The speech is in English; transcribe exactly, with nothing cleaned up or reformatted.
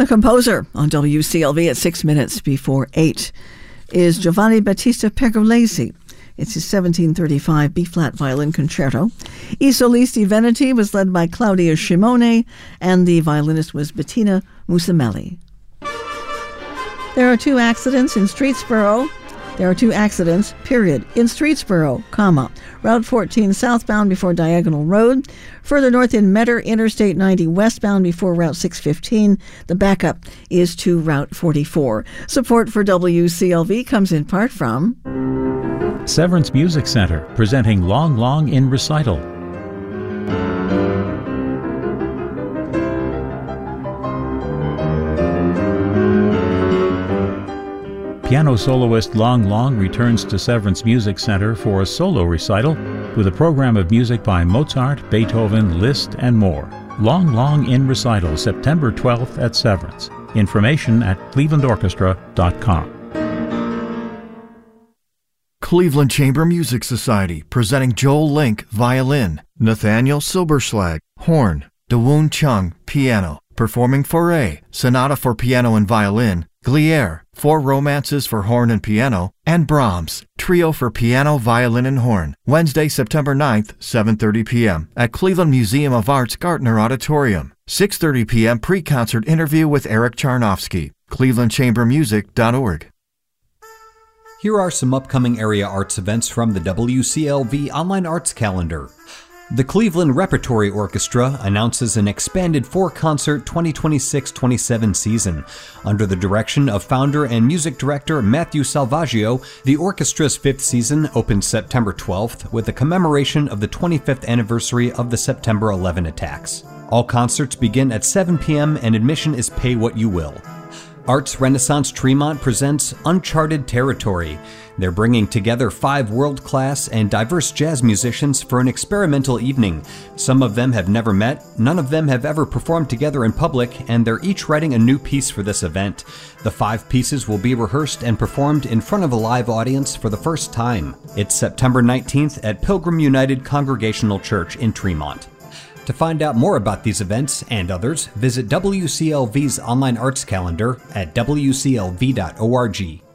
The composer on W C L V at six minutes before eight is Giovanni Battista Pergolesi. It's his seventeen thirty-five B-flat violin concerto. I Solisti Veneti was led by Claudia Shimone, and the violinist was Bettina Musamelli. There are two accidents in Streetsboro. There are two accidents, period, in Streetsboro, comma, Route fourteen southbound before Diagonal Road. Further north in Metter, Interstate ninety westbound before Route six fifteen. The backup is to Route forty-four. Support for W C L V comes in part from Severance Music Center, presenting Long Long in Recital. Piano soloist Long Long returns to Severance Music Center for a solo recital with a program of music by Mozart, Beethoven, Liszt, and more. Long Long in Recital, September twelfth at Severance. Information at cleveland orchestra dot com. Cleveland Chamber Music Society presenting Joel Link, violin, Nathaniel Silberschlag, horn, Dawoon Chung, piano, performing Fauré, Sonata for Piano and Violin, Glière, Four Romances for Horn and Piano, and Brahms, Trio for Piano, Violin, and Horn, Wednesday, September ninth, seven thirty p.m. at Cleveland Museum of Art's Gartner Auditorium. six thirty p.m. pre-concert interview with Eric Charnofsky, cleveland chamber music dot org. Here are some upcoming area arts events from the W C L V Online Arts Calendar. The Cleveland Repertory Orchestra announces an expanded four-concert twenty twenty-six twenty-seven season. Under the direction of founder and music director Matthew Salvaggio, the orchestra's fifth season opens September twelfth with a commemoration of the twenty-fifth anniversary of the September eleventh attacks. All concerts begin at seven p.m. and admission is pay what you will. Arts Renaissance Tremont presents Uncharted Territory. They're bringing together five world-class and diverse jazz musicians for an experimental evening. Some of them have never met, none of them have ever performed together in public, and they're each writing a new piece for this event. The five pieces will be rehearsed and performed in front of a live audience for the first time. It's September nineteenth at Pilgrim United Congregational Church in Tremont. To find out more about these events and others, visit W C L V's online arts calendar at w c l v dot org.